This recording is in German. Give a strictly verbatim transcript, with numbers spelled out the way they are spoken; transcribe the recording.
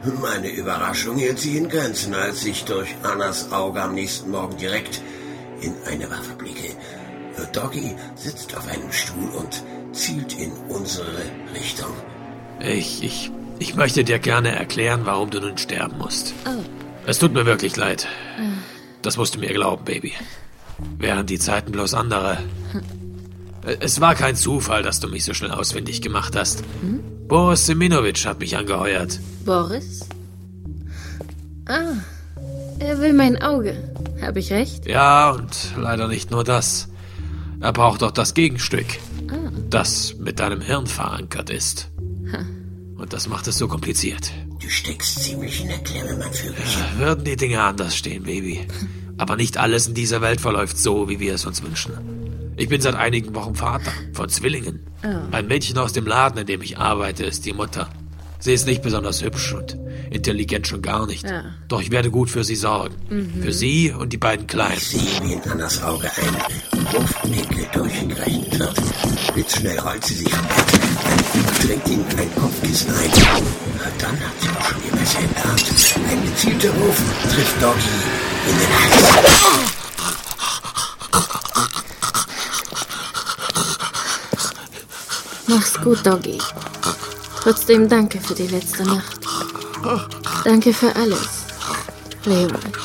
Meine Überraschung hielt sich in Grenzen, als ich durch Annas Auge am nächsten Morgen direkt in eine Waffe blicke. Doggy sitzt auf einem Stuhl und zielt in unsere Richtung. Ich, ich, ich möchte dir gerne erklären, warum du nun sterben musst. Oh. Es tut mir wirklich leid. Das musst du mir glauben, Baby. Wären die Zeiten bloß andere. Es war kein Zufall, dass du mich so schnell ausfindig gemacht hast. Hm? Boris Seminovic hat mich angeheuert. Boris? Ah, er will mein Auge. Habe ich recht? Ja, und leider nicht nur das. Er braucht auch das Gegenstück, ah. das mit deinem Hirn verankert ist. Ha. Und das macht es so kompliziert. Du steckst ziemlich in der Klemme, mein Vögelchen. Ja, würden die Dinge anders stehen, Baby. Aber nicht alles in dieser Welt verläuft so, wie wir es uns wünschen. Ich bin seit einigen Wochen Vater von Zwillingen. Oh. Ein Mädchen aus dem Laden, in dem ich arbeite, ist die Mutter. Sie ist nicht besonders hübsch und intelligent schon gar nicht. Ja. Doch ich werde gut für sie sorgen. Mhm. Für sie und die beiden Kleinen. Ich sehe, wie in Annas Auge ein Wurfwinkel durchgerechnet wird. Blitzschnell rollt sie sich am Bett. Ein drängt ihnen ein Kopfkissen ein. Dann hat sie auch schon ihr Messer in der Hand. Ein gezielter Wurf trifft Doggy in den Hals. Mach's gut, Doggy. Trotzdem danke für die letzte Nacht. Danke für alles, Leroy.